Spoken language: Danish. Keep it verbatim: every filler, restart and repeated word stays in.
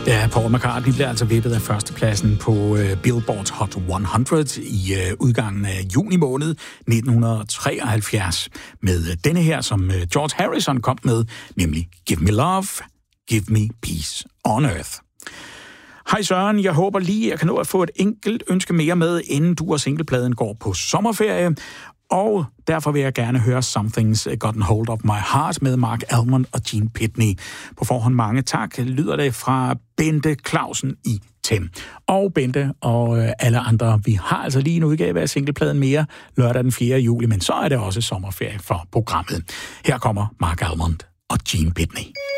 Ja, Paul McCartney bliver altså vippet af førstepladsen på uh, Billboard Hot hundrede i uh, udgangen af juni måned nitten treoghalvfjerds med uh, denne her, som uh, George Harrison kom med, nemlig Give Me Love, Give Me Peace on Earth. Hej Søren, jeg håber lige, jeg kan nå at få et enkelt ønske mere med, inden du og singlepladen går på sommerferie. Og derfor vil jeg gerne høre Something's Gotten Hold of My Heart med Mark Almond og Gene Pitney. På forhånd mange tak, lyder det fra Bente Clausen i Tem. Og Bente og alle andre, vi har altså lige en udgave af singlepladen mere lørdag den fjerde juli, men så er det også sommerferie for programmet. Her kommer Mark Almond og Gene Pitney.